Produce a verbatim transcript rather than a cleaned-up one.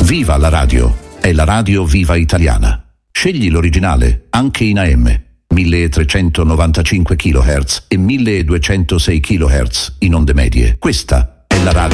Viva la radio! È la radio viva italiana. Scegli l'originale, anche in A M. milletrecentonovantacinque chilohertz e milleduecentosei chilohertz in onde medie. Questa è la radio.